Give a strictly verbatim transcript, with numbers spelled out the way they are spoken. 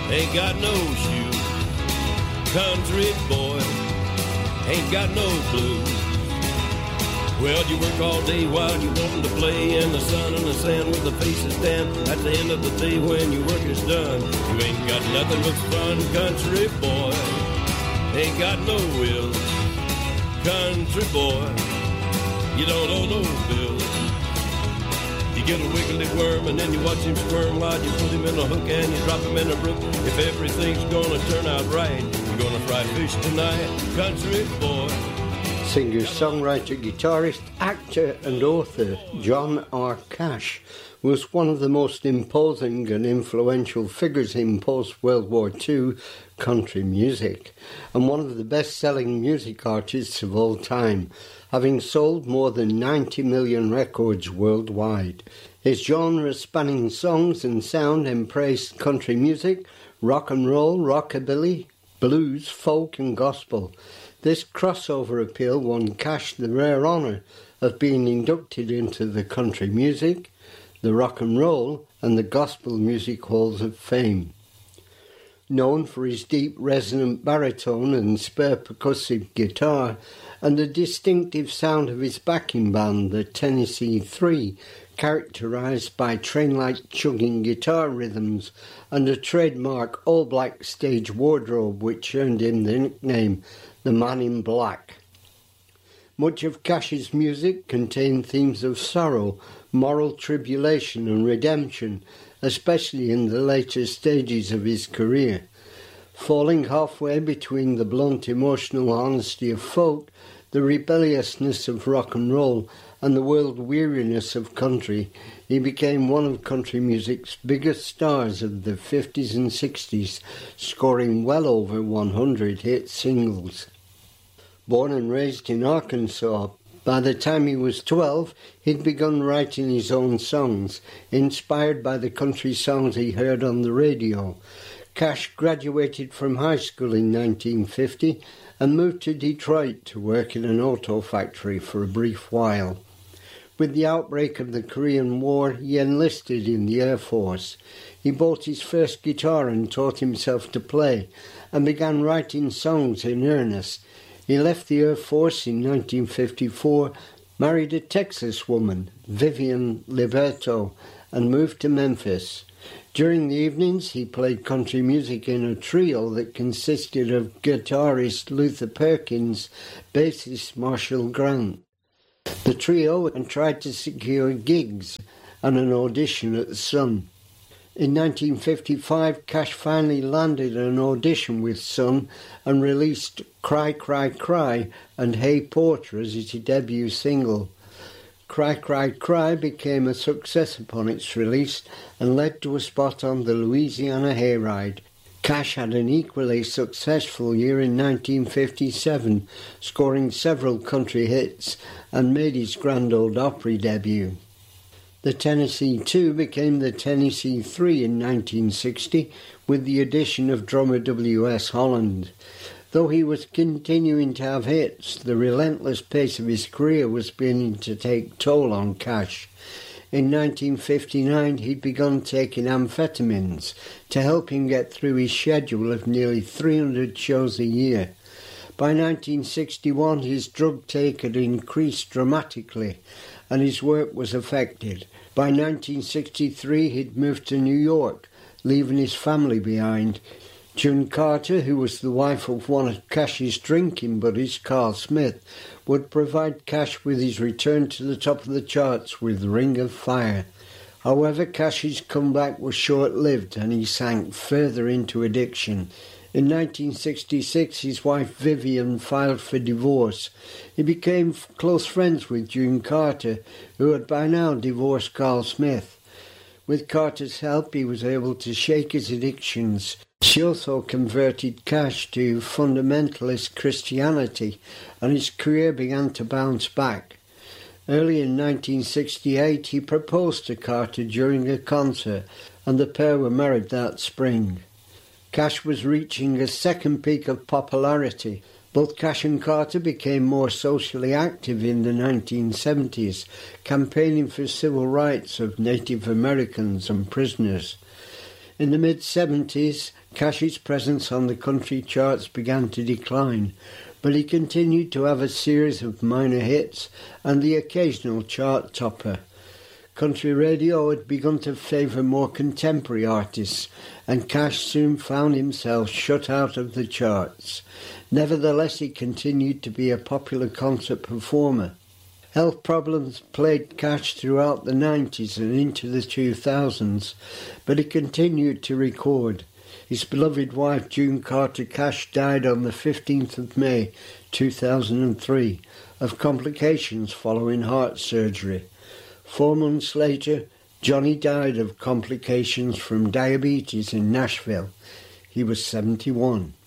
ain't got no shoes. Country boy, ain't got no blues. Well, you work all day while you want to play in the sun and the sand with the faces tan. At the end of the day when your work is done, you ain't got nothing but fun. Country boy, ain't got no will. Country boy, you don't owe no bills. You get a wiggly worm and then you watch him squirm while you put him in a hook and you drop him in a brook. If everything's gonna turn out right, you're gonna fry fish tonight. Country boy. Singer, songwriter, guitarist, actor and author John R. Cash was one of the most imposing and influential figures in post-World War Two country music, and one of the best-selling music artists of all time, having sold more than ninety million records worldwide. His genre-spanning songs and sound embraced country music, rock and roll, rockabilly, blues, folk and gospel. This crossover appeal won Cash the rare honour of being inducted into the Country Music, the Rock and Roll and the Gospel Music Halls of Fame. Known for his deep resonant baritone and spare percussive guitar and the distinctive sound of his backing band, the Tennessee Three, characterised by train-like chugging guitar rhythms and a trademark all-black stage wardrobe which earned him the nickname The Man in Black. Much of Cash's music contained themes of sorrow, moral tribulation and redemption, especially in the later stages of his career. Falling halfway between the blunt emotional honesty of folk, the rebelliousness of rock and roll, and the world weariness of country, he became one of country music's biggest stars of the fifties and sixties, scoring well over one hundred hit singles. Born and raised in Arkansas, by the time he was twelve, he'd begun writing his own songs, inspired by the country songs he heard on the radio. Cash graduated from high school in nineteen fifty and moved to Detroit to work in an auto factory for a brief while. With the outbreak of the Korean War, he enlisted in the Air Force. He bought his first guitar and taught himself to play, and began writing songs in earnest. He left the Air Force in nineteen fifty-four, married a Texas woman, Vivian Liberto, and moved to Memphis. During the evenings, he played country music in a trio that consisted of guitarist Luther Perkins, bassist Marshall Grant. The trio tried to secure gigs and an audition at the Sun. In nineteen fifty-five, Cash finally landed an audition with Sun and released Cry, Cry, Cry and Hey Porter as his debut single. Cry, Cry, Cry became a success upon its release and led to a spot on the Louisiana Hayride. Cash had an equally successful year in nineteen fifty-seven, scoring several country hits and made his Grand Ole Opry debut. The Tennessee Two became the Tennessee Three in nineteen sixty with the addition of drummer W S Holland. Though he was continuing to have hits, the relentless pace of his career was beginning to take toll on Cash. In nineteen fifty-nine, he'd begun taking amphetamines to help him get through his schedule of nearly three hundred shows a year. By nineteen sixty-one, his drug take had increased dramatically, and his work was affected. By nineteen sixty-three, he'd moved to New York, leaving his family behind. June Carter, who was the wife of one of Cash's drinking buddies, Carl Smith, would provide Cash with his return to the top of the charts with Ring of Fire. However, Cash's comeback was short-lived and he sank further into addiction. In nineteen sixty-six, his wife Vivian filed for divorce. He became close friends with June Carter, who had by now divorced Carl Smith. With Carter's help, he was able to shake his addictions. She also converted Cash to fundamentalist Christianity, and his career began to bounce back. Early in nineteen sixty-eight, he proposed to Carter during a concert, and the pair were married that spring. Cash was reaching a second peak of popularity. Both Cash and Carter became more socially active in the nineteen seventies, campaigning for civil rights of Native Americans and prisoners. In the mid-seventies, Cash's presence on the country charts began to decline, but he continued to have a series of minor hits and the occasional chart topper. Country radio had begun to favour more contemporary artists, and Cash soon found himself shut out of the charts. Nevertheless, he continued to be a popular concert performer. Health problems plagued Cash throughout the nineties and into the two thousands, but he continued to record. His beloved wife June Carter Cash died on the fifteenth of May two thousand three of complications following heart surgery. Four months later, Johnny died of complications from diabetes in Nashville. He was seventy-one.